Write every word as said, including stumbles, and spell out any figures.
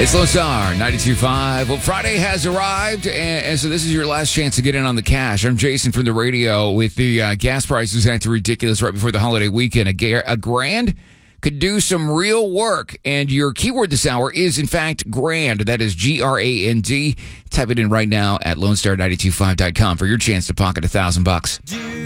It's Lone Star ninety-two point five. Well, Friday has arrived, and, and so this is your last chance to get in on the cash. I'm Jason from the radio. With the uh, gas prices acting ridiculous right before the holiday weekend, a, ga- a grand could do some real work. And your keyword this hour is, in fact, grand. That is G R A N D. Type it in right now at lone star nine two five dot com for your chance to pocket a thousand bucks.